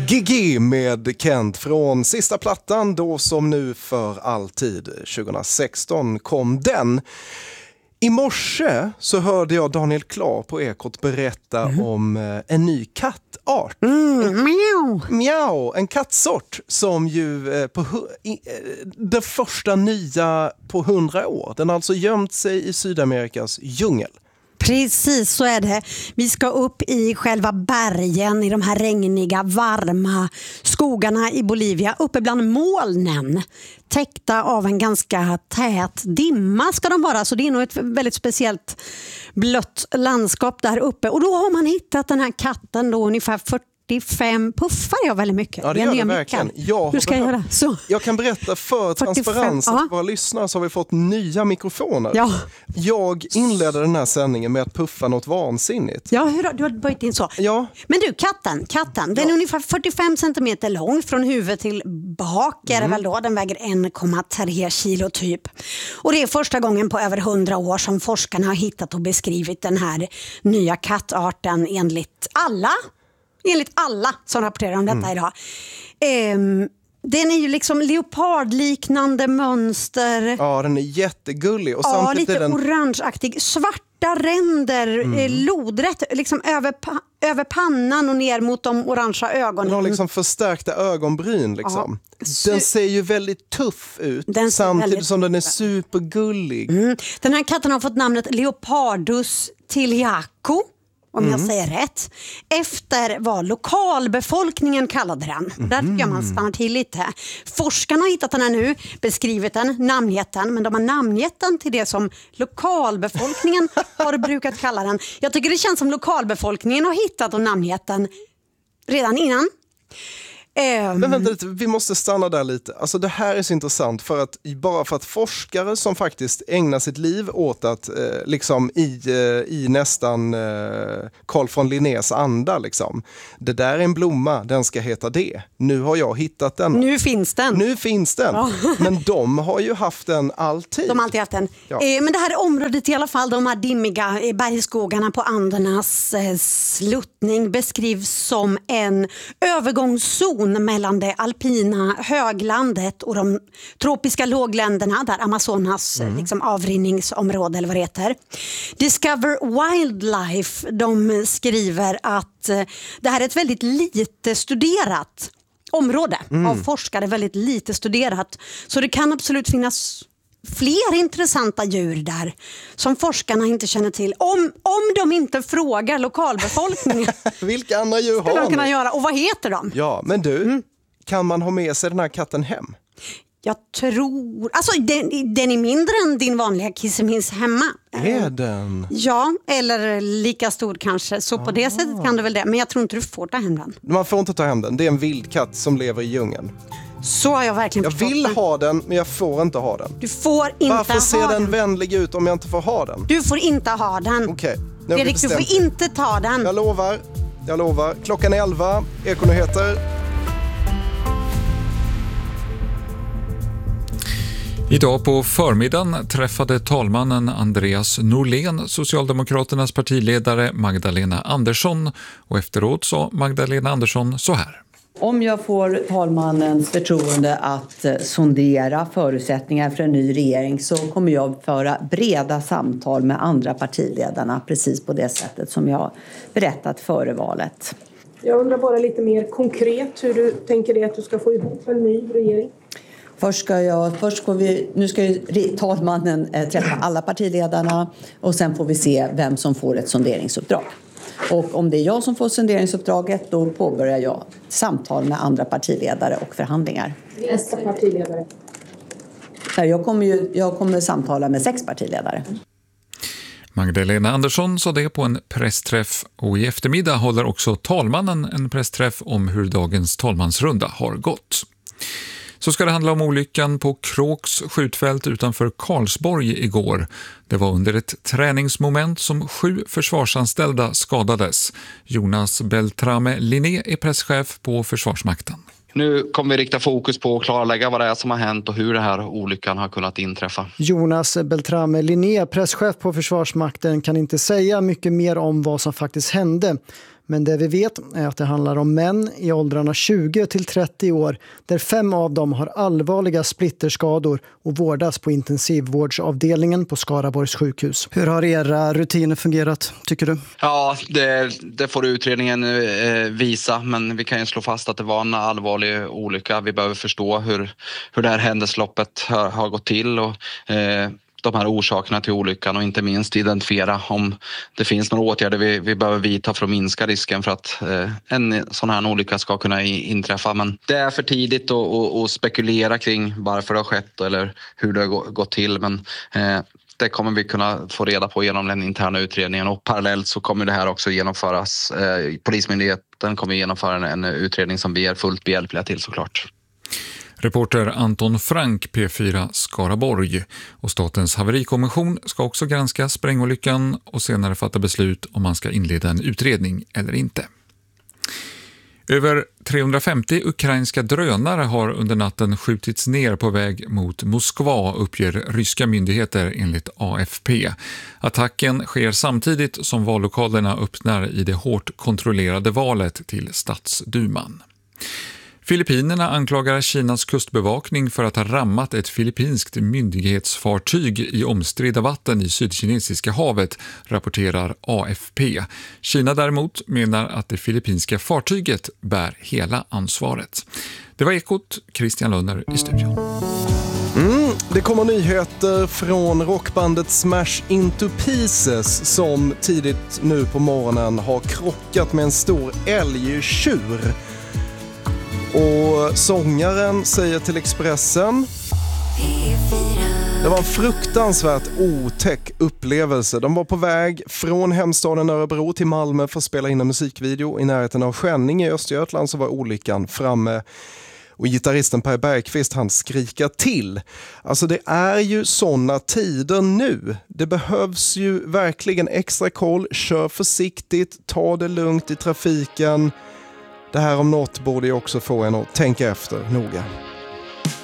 Gigi med Kent från sista plattan, då som nu för alltid. 2016 kom den. I morse så hörde jag Daniel Klar på Ekot berätta om en ny kattart. Miau, en kattsort som ju det första nya på 100 år. Den har alltså gömt sig i Sydamerikas djungel. Precis, så är det. Vi ska upp i själva bergen, i de här regniga, varma skogarna i Bolivia, uppe bland molnen. Täckta av en ganska tät dimma ska de vara, så det är nog ett väldigt speciellt blött landskap där uppe. Och då har man hittat den här katten då ungefär 45, puffar jag väldigt mycket. Ja, det gör det verkligen. Hur ska jag göra? Så. Jag kan berätta för 45, transparens att våra lyssnare så har vi fått nya mikrofoner. Ja. Jag inledde den här sändningen med att puffa något vansinnigt. Ja, du har böjt in så. Ja. Men du, katten, den är ungefär 45 centimeter lång från huvud till bak är det väl då. Den väger 1,3 kilo typ. Och det är första gången på över 100 år som forskarna har hittat och beskrivit den här nya kattarten enligt alla som rapporterar om detta idag. Den är ju liksom leopardliknande mönster. Ja, den är jättegullig. Och samtidigt lite är den orangeaktig. Svarta ränder, lodrätt liksom över pannan och ner mot de orangea ögonen. Den har liksom förstärkta ögonbryn liksom. Ja. Den ser ju väldigt tuff ut samtidigt som den är supergullig. Den här katten har fått namnet Leopardus tiliaco, om jag säger rätt, efter vad lokalbefolkningen kallade den. Där tycker jag man stannar till lite. Forskarna har hittat den här nu, beskrivit den, namngett den, men de har namngett den till det som lokalbefolkningen har brukat kalla den. Jag tycker det känns som lokalbefolkningen har hittat och namngett den redan innan. Men vänta lite, vi måste stanna där lite. Alltså det här är så intressant för att forskare som faktiskt ägnar sitt liv åt att liksom i nästan Carl von Linnés anda liksom. Det där är en blomma, den ska heta det. Nu har jag hittat den. Nu finns den. Ja. Men de har ju haft den alltid. De har alltid haft den. Ja. Men det här området i alla fall, de här dimmiga bergskogarna på Andernas sluttning beskrivs som en övergångszon mellan det alpina höglandet och de tropiska lågländerna där Amazonas liksom avrinningsområde eller vad det heter. Discover Wildlife, de skriver att det här är ett väldigt lite studerat område av forskare, väldigt lite studerat. Så det kan absolut finnas fler intressanta djur där som forskarna inte känner till. Om de inte frågar lokalbefolkningen. Vilka andra djur har de kunna göra? Och vad heter de? Ja, men du, kan man ha med sig den här katten hem? Jag tror... Alltså, den är mindre än din vanliga kissemins hemma. Är den? Ja, eller lika stor kanske. Så på det sättet kan du väl det. Men jag tror inte du får ta hem den. Man får inte ta hem den. Det är en vild katt som lever i djungeln. Så har jag verkligen förstått. Jag vill ha den, men jag får inte ha den. Du får inte ha den. Varför ser den vänlig ut om jag inte får ha den? Du får inte ha den. Okej. Erik, du får inte ta den. Jag lovar. Klockan är 11. Ekonyheter. Idag på förmiddagen träffade talmannen Andreas Norlén Socialdemokraternas partiledare Magdalena Andersson, och efteråt sa Magdalena Andersson så här. Om jag får talmannens förtroende att sondera förutsättningar för en ny regering så kommer jag föra breda samtal med andra partiledarna precis på det sättet som jag berättat före valet. Jag undrar bara lite mer konkret hur du tänker dig att du ska få ihop en ny regering. Nu ska ju talmannen träffa alla partiledarna och sen får vi se vem som får ett sonderingsuppdrag. Och om det är jag som får sonderingsuppdraget, då påbörjar jag samtal med andra partiledare och förhandlingar. Nästa partiledare? Jag kommer samtala med 6 partiledare. Magdalena Andersson sa det på en pressträff, och i eftermiddag håller också talmannen en pressträff om hur dagens talmansrunda har gått. Så ska det handla om olyckan på Kråks skjutfält utanför Karlsborg igår. Det var under ett träningsmoment som 7 försvarsanställda skadades. Jonas Beltrame Linné är presschef på Försvarsmakten. Nu kommer vi rikta fokus på att klarlägga vad det är som har hänt och hur det här olyckan har kunnat inträffa. Jonas Beltrame Linné, presschef på Försvarsmakten, kan inte säga mycket mer om vad som faktiskt hände. Men det vi vet är att det handlar om män i åldrarna 20 till 30 år där 5 av dem har allvarliga splitterskador och vårdas på intensivvårdsavdelningen på Skaraborgs sjukhus. Hur har era rutiner fungerat, tycker du? Ja, det får utredningen visa, men vi kan ju slå fast att det var en allvarlig olycka. Vi behöver förstå hur det här händelseförloppet har gått till och de här orsakerna till olyckan och inte minst identifiera om det finns några åtgärder vi behöver vidta för att minska risken för att en sån här olycka ska kunna inträffa. Men det är för tidigt att spekulera kring varför det har skett eller hur det har gått till. Men det kommer vi kunna få reda på genom den interna utredningen och parallellt så kommer det här också genomföras. Polismyndigheten kommer genomföra en utredning som vi är fullt behjälpliga till såklart. Reporter Anton Frank, P4 Skaraborg. Och Statens haverikommission ska också granska sprängolyckan och senare fatta beslut om man ska inleda en utredning eller inte. Över 350 ukrainska drönare har under natten skjutits ner på väg mot Moskva, uppger ryska myndigheter enligt AFP. Attacken sker samtidigt som vallokalerna öppnar i det hårt kontrollerade valet till stadsduman. Filippinerna anklagar Kinas kustbevakning för att ha rammat ett filippinskt myndighetsfartyg i omstridda vatten i Sydkinesiska havet, rapporterar AFP. Kina däremot menar att det filippinska fartyget bär hela ansvaret. Det var Ekot, Christian Lönner i studion. Det kommer nyheter från rockbandet Smash Into Pieces som tidigt nu på morgonen har krockat med en stor älgtjur. Och sångaren säger till Expressen: det var en fruktansvärt otäck upplevelse. De var på väg från hemstaden Örebro till Malmö för att spela in en musikvideo. I närheten av Skänninge i Östergötland så var olyckan framme. Och gitarristen Per Bergqvist, han skriker till. Alltså det är ju såna tider nu. Det behövs ju verkligen extra koll. Kör försiktigt, ta det lugnt i trafiken. Det här om något borde ju också få en att tänka efter noga.